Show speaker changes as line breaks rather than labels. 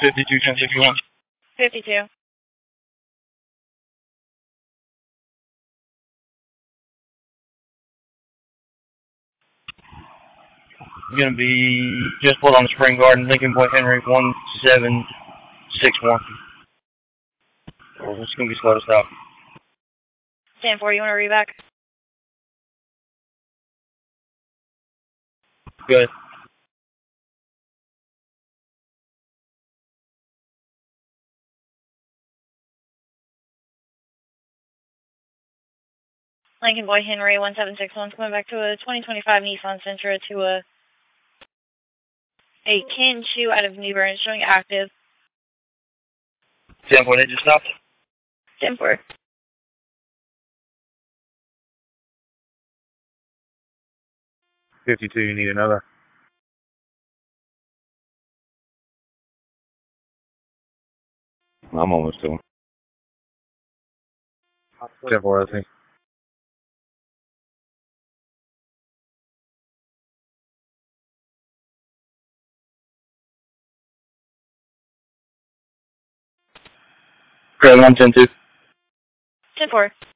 52, 1061.
52.
Gonna be just pulled on the Spring Garden, Lincoln Point Henry 1761. It's gonna be slow to stop.
10-4, you want to read back?
Good.
Lincoln Boy Henry 1761 coming back to a 2025 Nissan Sentra to a Ken 2 out of New Bern showing active.
10-4, they just stopped.
10-4.
You need another. I'm almost to him. 10-4, I think.
Great, 110-2.
10-4.